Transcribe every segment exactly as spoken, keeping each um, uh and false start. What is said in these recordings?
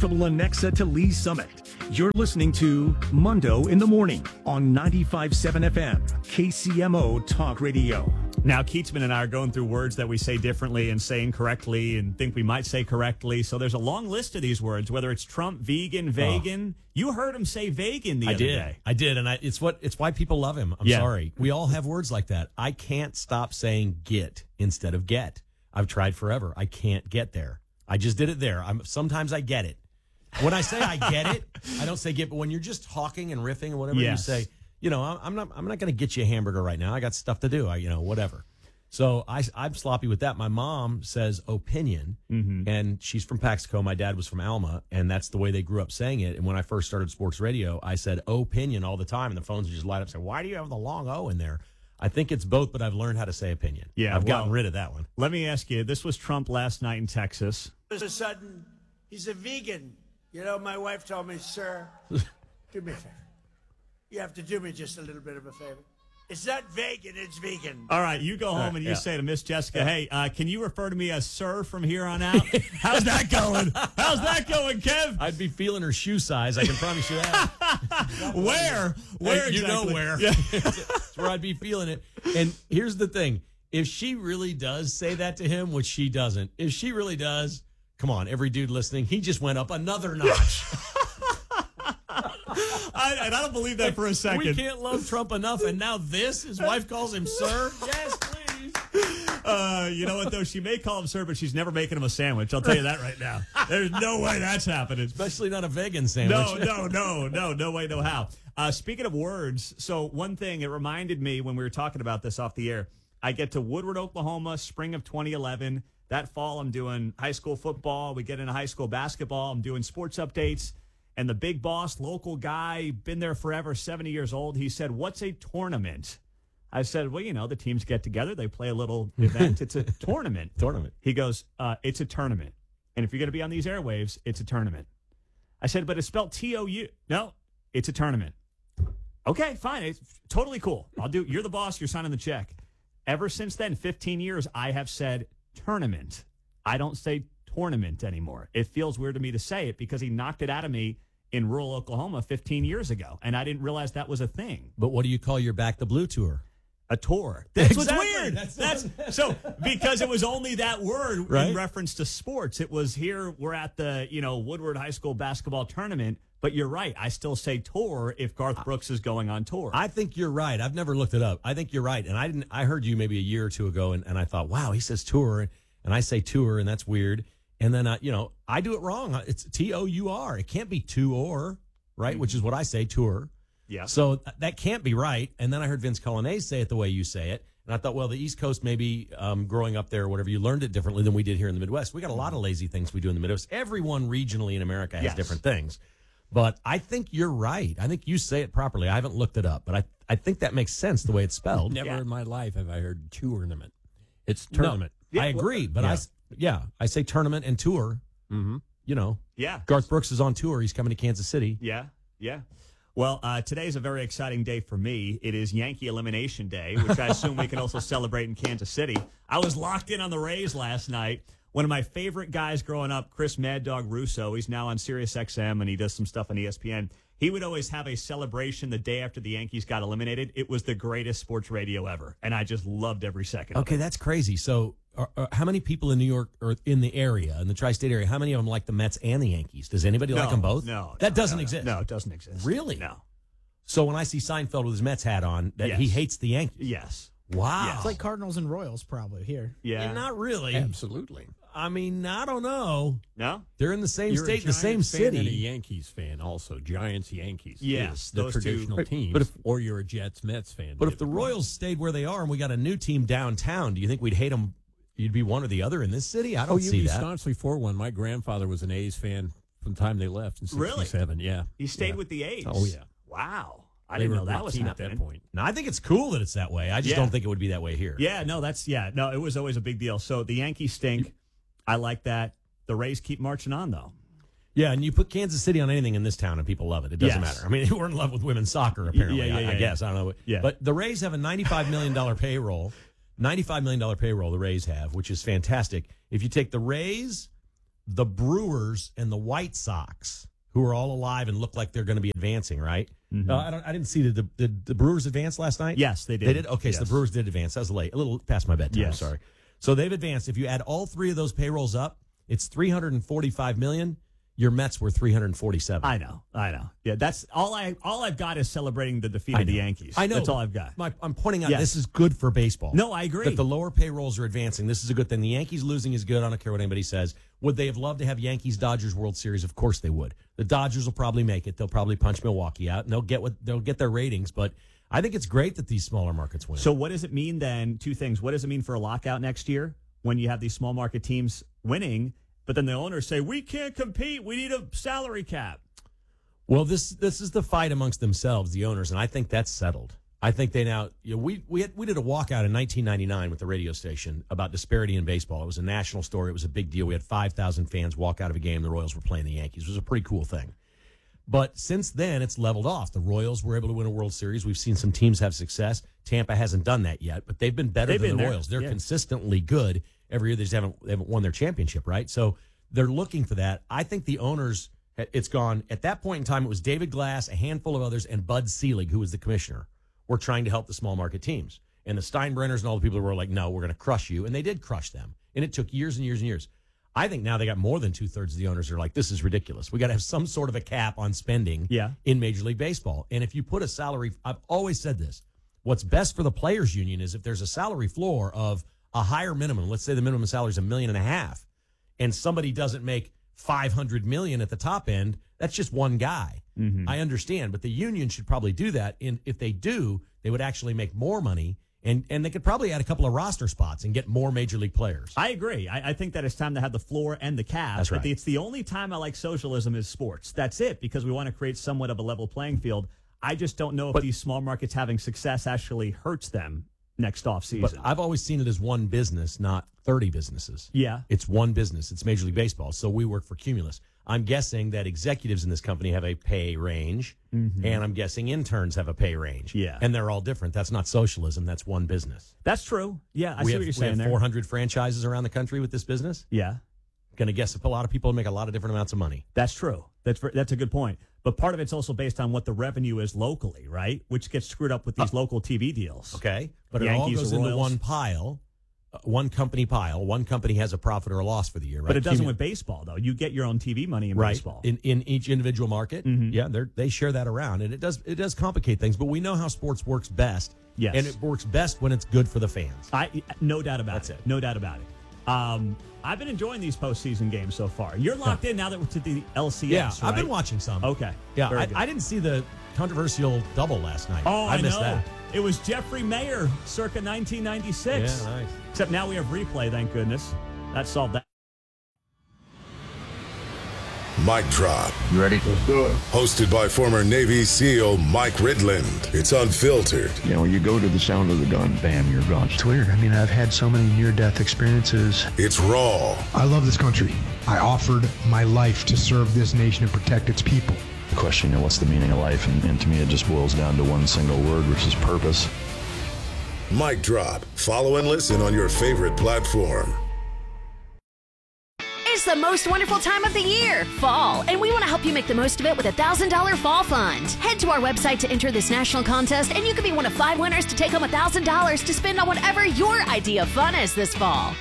From Lenexa to Lee Summit, you're listening to Mundo in the Morning on ninety-five point seven F M, K C M O Talk Radio. Now, Keatsman and I are going through words that we say differently and say incorrectly and think we might say correctly. So there's a long list of these words, whether it's Trump, vegan, vegan. Oh. You heard him say vegan the I other did. day. I did, and I, it's what it's why people love him. I'm Yeah. sorry. We all have words like that. I can't stop saying get instead of get. I've tried forever. I can't get there. I just did it there. I'm sometimes I get it. When I say I get it, I don't say get, but when you're just talking and riffing and whatever Yes. you say, you know, I'm, I'm not I'm not going to get you a hamburger right now. I got stuff to do. I, you know, whatever. So I, I'm sloppy with that. My mom says opinion, Mm-hmm. and she's from Paxico. My dad was from Alma, and that's the way they grew up saying it. And when I first started sports radio, I said opinion all the time, and the phones would just light up saying, why do you have the long O in there? I think it's both, but I've learned how to say opinion. Yeah, I've well, gotten rid of that one. Let me ask you, this was Trump last night in Texas. All of a sudden, he's a vegan. You know, my wife told me, sir, do me a favor. You have to do me just a little bit of a favor. It's not vegan, it's vegan. All right, you go home right, and you yeah. say to Miss Jessica, yeah. hey, uh, can you refer to me as sir from here on out? How's that going? How's that going, Kev? I'd be feeling her shoe size. I can promise you that. Where? Where Hey, you exactly? know where. Yeah. That's where I'd be feeling it. And here's the thing. If she really does say that to him, which she doesn't, if she really does, come on, every dude listening, he just went up another notch. I, and I don't believe that for a second. We can't love Trump enough, and now this, his wife calls him sir? Yes, please. Uh, you know what, though? She may call him sir, but she's never making him a sandwich. I'll tell you that right now. There's no way that's happening. Especially not a vegan sandwich. No, no, no, no, no way, no how. Uh, speaking of words, so one thing, it reminded me when we were talking about this off the air, I get to Woodward, Oklahoma, spring of twenty eleven. That fall, I'm doing high school football. We get into high school basketball. I'm doing sports updates. And the big boss, local guy, been there forever, seventy years old, he said, what's a tournament? I said, well, you know, the teams get together. They play a little event. It's a tournament. Tournament. He goes, uh, it's a tournament. And if you're going to be on these airwaves, it's a tournament. I said, but it's spelled T O U. No, it's a tournament. Okay, fine. It's totally cool. I'll do. You're the boss. You're signing the check. Ever since then, fifteen years, I have said tournament. I don't say tournament anymore. It feels weird to me to say it because he knocked it out of me in rural Oklahoma fifteen years ago, and I didn't realize that was a thing. But what do you call your Back the Blue tour? A tour. That's Exactly. what's weird. That's That's so because it was only that word Right? in reference to sports. It was here. We're at the you know Woodward High School basketball tournament. But you're right. I still say tour if Garth Brooks is going on tour. I think you're right. I've never looked it up. I think you're right. And I didn't. I heard you maybe a year or two ago, and, and I thought, wow, he says tour, and I say tour, and that's weird. And then, uh, you know, I do it wrong. It's T O U R. It can't be two or, right? Which is what I say, tour. Yeah. So th- that can't be right. And then I heard Vince Colonnese say it the way you say it. And I thought, well, the East Coast, maybe um, growing up there or whatever, you learned it differently than we did here in the Midwest. We got a lot of lazy things we do in the Midwest. Everyone regionally in America has Yes. different things. But I think you're right. I think you say it properly. I haven't looked it up, but I, I think that makes sense the way it's spelled. Never Yeah. in my life have I heard tournament. It's tournament. No, I agree, but yeah. I, s- yeah, I say tournament and tour. Mm-hmm. You know, Yeah. Garth Brooks is on tour. He's coming to Kansas City. Yeah. Yeah. Well, uh, today is a very exciting day for me. It is Yankee Elimination Day, which I assume we can also celebrate in Kansas City. I was locked in on the Rays last night. One of my favorite guys growing up, Chris Mad Dog Russo, he's now on Sirius X M and he does some stuff on E S P N. He would always have a celebration the day after the Yankees got eliminated. It was the greatest sports radio ever, and I just loved every second of Okay, it. that's crazy. So, are, are, how many people in New York or in the area, in the tri-state area, how many of them like the Mets and the Yankees? Does anybody No, like them both? No. That no, doesn't no, no. exist. No, it doesn't exist. Really? No. So when I see Seinfeld with his Mets hat on, that Yes. he hates the Yankees. Yes. Wow. Yes. It's like Cardinals and Royals probably here. Yeah. Not really. Absolutely. I mean, I don't know. No? They're in the same You're state, a the same Giants fan and a city. Yankees fan also. Giants, Yankees. Yes, the those two- traditional But- teams. but if- or you're a Jets, Mets fan. But if the typically. Royals stayed where they are and we got a new team downtown, do you think we'd hate them? You'd be one or the other in this city? I don't oh, you'd see be that. staunchly for one. My grandfather was an A's fan from the time they left in Really? sixty-seven. Yeah. He stayed yeah. with the A's. Oh, yeah. Wow. I They didn't were know that was team happening. at that point. No, I think it's cool that it's that way. I just Yeah. don't think it would be that way here. Yeah, no, that's, yeah, no, it was always a big deal. So the Yankees stink. I like that. The Rays keep marching on, though. Yeah, and you put Kansas City on anything in this town and people love it. It doesn't Yes. matter. I mean, we're in love with women's soccer, apparently, Yeah, yeah, I, yeah, I yeah. guess. I don't know. Yeah. But the Rays have a ninety-five million dollars payroll. ninety-five million dollars payroll the Rays have, which is fantastic. If you take the Rays, the Brewers and the White Sox, who are all alive and look like they're going to be advancing, right? Mm-hmm. Uh, I don't. I didn't see the, the the Brewers advance last night. Yes, they did. They did. Okay, yes. so the Brewers did advance. That was late, a little past my bedtime. Yes. Sorry. So they've advanced. If you add all three of those payrolls up, it's three hundred forty-five million dollars. Your Mets were three hundred forty-seven. I know, I know. Yeah, that's all I all I've got is celebrating the defeat I of the know. Yankees. I know. That's all I've got. My, I'm pointing out Yes. this is good for baseball. No, I agree. That the lower payrolls are advancing. This is a good thing. The Yankees losing is good. I don't care what anybody says. Would they have loved to have Yankees Dodgers World Series? Of course they would. The Dodgers will probably make it. They'll probably punch Milwaukee out, and they'll get what they'll get their ratings. But I think it's great that these smaller markets win. So what does it mean then? Two things. What does it mean for a lockout next year when you have these small market teams winning, but then the owners say we can't compete. We need a salary cap. Well, this this is the fight amongst themselves, the owners, and I think that's settled. I think they now, you know, we we had, we did a walkout in nineteen ninety-nine with the radio station about disparity in baseball. It was a national story. It was a big deal. We had five thousand fans walk out of a game. The Royals were playing the Yankees. It was a pretty cool thing. But since then, it's leveled off. The Royals were able to win a World Series. We've seen some teams have success. Tampa hasn't done that yet, but they've been better They've than been the there. Royals. They're Yeah. consistently good every year. They just haven't they haven't won their championship, right? So they're looking for that. I think the owners, it's gone. At that point in time, it was David Glass, a handful of others, and Bud Selig, who was the commissioner, were trying to help the small market teams. And the Steinbrenners and all the people who were like, no, we're going to crush you. And they did crush them. And it took years and years and years. I think now they got more than two-thirds of the owners are like, this is ridiculous. We got to have some sort of a cap on spending Yeah. in Major League Baseball. And if you put a salary, I've always said this, what's best for the players union is if there's a salary floor of a higher minimum, let's say the minimum salary is a million and a half, and somebody doesn't make five hundred million at the top end, that's just one guy. Mm-hmm. I understand, but the union should probably do that. And if they do, they would actually make more money, and, and they could probably add a couple of roster spots and get more major league players. I agree. I, I think that it's time to have the floor and the cap. That's right. It's the only time I like socialism is sports. That's it, because we want to create somewhat of a level playing field. I just don't know if But- these small markets having success actually hurts them next offseason. But I've always seen it as one business, not thirty businesses. Yeah. It's one business. It's Major League Baseball. So we work for Cumulus. I'm guessing that executives in this company have a pay range, mm-hmm. and I'm guessing interns have a pay range. Yeah. And they're all different. That's not socialism. That's one business. That's true. Yeah, I we see have, what you're we saying have there. four hundred franchises around the country with this business. Yeah, Going to guess a lot of people make a lot of different amounts of money. that's true. That's ver- that's a good point. But part of it's also based on what the revenue is locally, right? Which gets screwed up with these local T V deals. Okay. But it Yankees, all goes Royals. into one pile, uh, one company pile. One company has a profit or a loss for the year, right? But it doesn't Cumu- with baseball, though. You get your own T V money in right baseball. in in each individual market. Mhm. Yeah, they they share that around, and it does it does complicate things. But we know how sports works best. Yes. And it works best when it's good for the fans. I no doubt about That's it. it. No doubt about it. Um, I've been enjoying these postseason games so far. You're locked in now that we're to the L C S. Yeah, I've been right? watching some. Okay. Yeah, Very I, good. I didn't see the controversial double last night. Oh, I, I missed know. that. It was Jeffrey Mayer, circa nineteen ninety-six. Yeah, nice. Except now we have replay, thank goodness. That solved that. Mic Drop. You ready? Let's do it. Hosted by former Navy SEAL Mike Ridland. It's unfiltered. You know, you go to the sound of the gun, bam, you're gone. It's weird. I mean, I've had so many near-death experiences. It's raw. I love this country. I offered my life to serve this nation and protect its people. The question, you know, what's the meaning of life? And, and to me, it just boils down to one single word, which is purpose. Mic Drop. Follow and listen on your favorite platform. It's the most wonderful time of the year, fall, and we want to help you make the most of it with a one thousand dollars Fall Fund. Head to our website to enter this national contest, and you could be one of five winners to take home one thousand dollars to spend on whatever your idea of fun is this fall.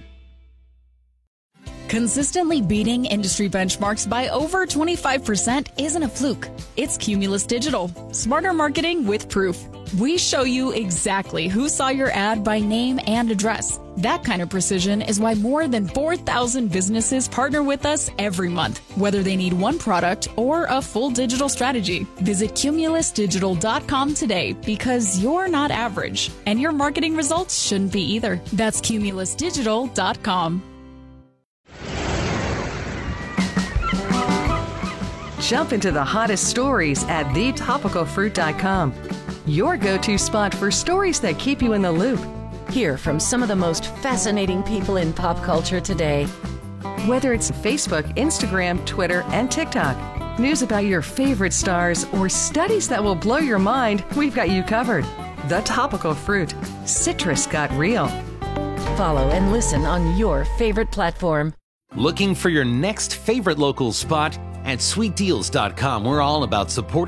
Consistently beating industry benchmarks by over twenty-five percent isn't a fluke. It's Cumulus Digital. Smarter marketing with proof. We show you exactly who saw your ad by name and address. That kind of precision is why more than four thousand businesses partner with us every month, whether they need one product or a full digital strategy. Visit cumulus digital dot com today, because you're not average, and your marketing results shouldn't be either. That's cumulus digital dot com. Jump into the hottest stories at the topical fruit dot com. Your go-to spot for stories that keep you in the loop. Hear from some of the most fascinating people in pop culture today. Whether it's Facebook, Instagram, Twitter, and TikTok, news about your favorite stars, or studies that will blow your mind, we've got you covered. The Topical Fruit. Citrus got real. Follow and listen on your favorite platform. Looking for your next favorite local spot? At sweet deals dot com, we're all about supporting